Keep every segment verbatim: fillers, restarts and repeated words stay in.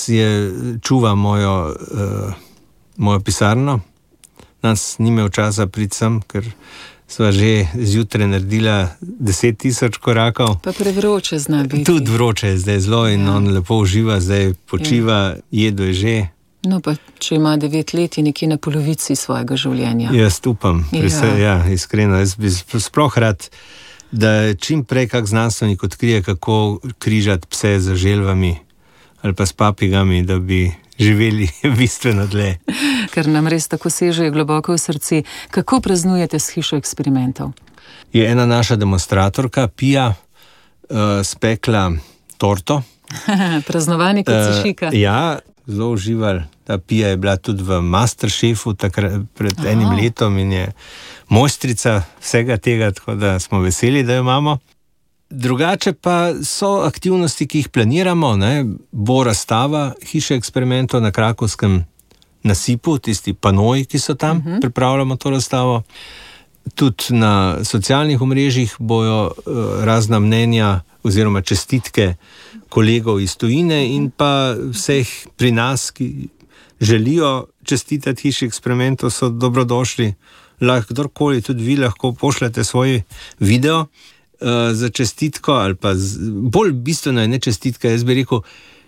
je čuva mojo, uh, mojo pisarno. Nas ni imel časa priti sem, ker sva že zjutraj naredila deset tisoč korakov. Pa prevroče zna biti. Tudi vroče je zdaj zelo in ja. On lepo uživa, zdaj počiva, ja. Jedo je že. No pa, če ima devet let, je nekje na polovici svojega življenja. Jaz upam, ja. Se, ja, iskreno. Jaz bi sploh rad, da čim prej kak znanstvenik odkrije, kako križati pse z želvami ali pa s papigami, da bi živeli bistveno dlje. Ker nam res tako seže globoko v srce. Kako praznujete s hišo eksperimentov? Je ena naša demonstratorka, Pija, uh, spekla torto. Praznovanje kot se šika. Uh, ja, zelo užival. Ta Pija je bila tudi v Masterchefu takrat, pred Aha. enim letom in je mojstrica vsega tega, tako da smo veseli, da jo imamo. Drugače pa so aktivnosti, ki jih planiramo, ne? Bo razstava hiše eksperimentov na Krakovskem nasipu, tisti panoji, ki so tam, uh-huh. pripravljamo to razstavo. Tudi na socialnih omrežjih bojo uh, razna mnenja oziroma čestitke kolegov iz tujine in pa vseh pri nas, ki želijo čestitati hiši eksperimentov, so dobrodošli. Lahko kdorkoli, tudi vi lahko pošljete svoj video uh, za čestitko ali pa z, bolj bistveno je ne čestitka, jaz bi rekel,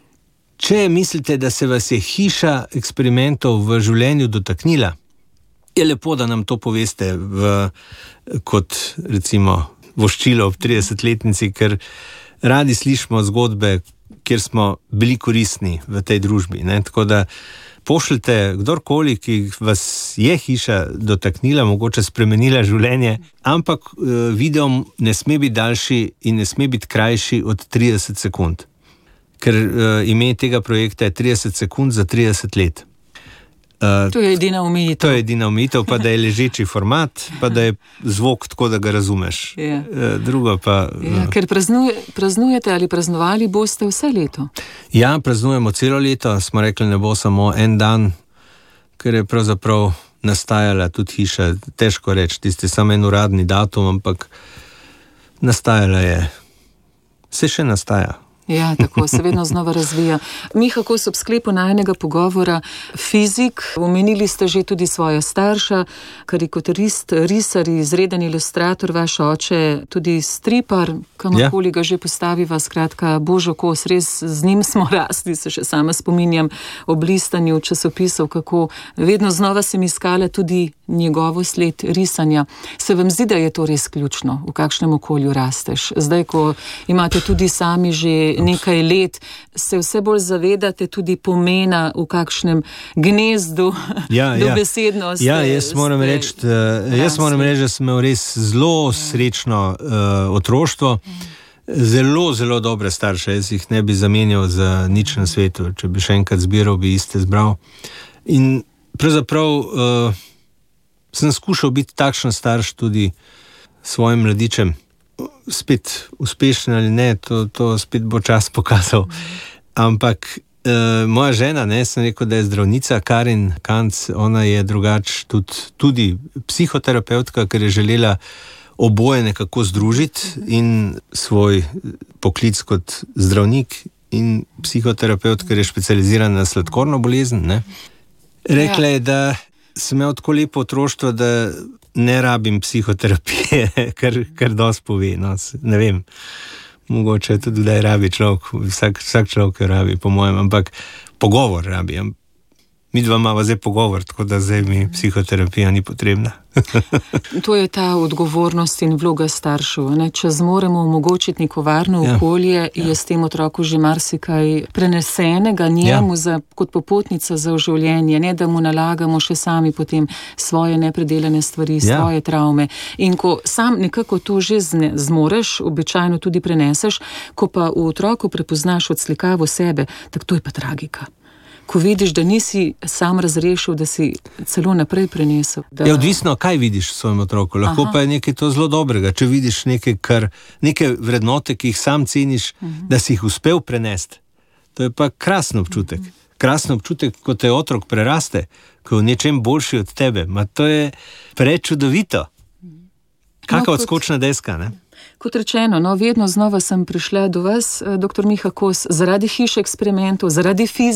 če mislite, da se vas je hiša eksperimentov v življenju dotaknila, je lepo, da nam to poveste v, kot recimo voščilo ob tridesetletnici, ker radi slišimo zgodbe, kjer smo bili koristni v tej družbi. Ne? Tako da pošljite kdorkoli, ki vas je hiša dotaknila, mogoče spremenila življenje, ampak video ne sme biti daljši in ne sme biti krajši od trideset sekund. Ker uh, ime tega projekta je trideset sekund za trideset let. Uh, to je edina omejitev. To je edina omejitev, pa da je ležeči format, pa da je zvok tako, da ga razumeš. Ja. Uh, drugo pa... Uh, ja, ker praznuje, praznujete ali praznovali boste vse leto? Ja, praznujemo celo leto. Smo rekli, ne bo samo en dan, ker je pravzaprav nastajala tudi hiša. Težko reči, tisti samo en uradni datum, ampak nastajala je. Se še nastaja. Ja, tako se vedno znova razvija. Miha Kos, ob sklepu najnega pogovora, fizik, omenili ste že tudi svoja starša, karikaturist, risar, izreden ilustrator, vaš oče, tudi stripar, kamorkoli ga že postaviva, skratka, Božo Kos, res z njim smo rasli, se še sama spominjam ob listanju časopisov, kako vedno znova sem iskala tudi njegovo sled risanja. Se vam zdi, da je to res ključno, v kakšnem okolju rasteš? Zdaj, ko imate tudi sami že nekaj let, se vse bolj zavedate tudi pomena v kakšnem gnezdu, ja, dobesedno. Ja, ja jaz moram reči, jaz moram reči, da sem imel res zelo srečno uh, otroštvo, zelo, zelo dobre starše, jaz jih ne bi zamenjal za nič na svetu, če bi še enkrat zbiral, bi iste zbral. In pravzaprav uh, sem skušal biti takšen starš tudi svojim mladičem. Spet uspešen ali ne, to, to spet bo čas pokazal. Ampak eh, moja žena, ne, sem rekel, da je zdravnica, Karin Kanc, ona je drugač tudi, tudi psihoterapeutka, ker je želela oboje nekako združiti in svoj poklic kot zdravnik in psihoterapeut, ker je specializiran na sladkorno bolezen. Ne. Rekla je, da sem imel tako lepo otroštvo, da ne rabim psihoterapije, kar, kar dosti pove. No, ne vem, mogoče tudi da je rabi človek, vsak, vsak človek jo rabi, po mojem, ampak pogovor rabi. Mi dva imamo zdaj pogovor, tako da zdaj mi psihoterapija ni potrebna. To je ta odgovornost in vloga staršev. Ne? Če zmoremo omogočiti neko varno ja. okolje, ja. je s tem otroku že marsikaj prenesenega njemu ja. za, kot popotnica za življenje, ne da mu nalagamo še sami potem svoje nepredelane stvari, ja. svoje travme. In ko sam nekako to že zne, zmoreš, običajno tudi preneseš, ko pa v otroku prepoznaš odslikavo sebe, tak to je pa tragika. Ko vidiš, da nisi sam razrešil, da si celo naprej prenesel. Da... Je odvisno, kaj vidiš v svojem otroku. Lahko Aha. pa je nekaj to zelo dobrega. Če vidiš nekaj, kar, neke vrednote, ki jih sam ceniš, uh-huh. da si jih uspel prenesti, to je pa krasen občutek. Uh-huh. Krasen občutek, ko te otrok preraste, ko je v nečem boljši od tebe. Ma to je prečudovito. Kakva no, odskočna deska, ne? Kot rečeno, no, vedno znova sem prišla do vas, doktor Miha Kos, zaradi hiše eksperimentov, zaradi fizike,